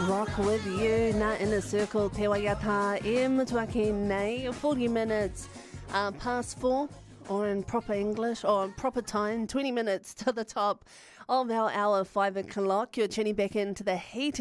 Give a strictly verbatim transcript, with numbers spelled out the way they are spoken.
Rock with you, na in a circle, te waiata, e mutuaki nei, forty minutes uh, past four, or in proper English, or in proper time, twenty minutes to the top of our hour, five o'clock. You're tuning back into the heat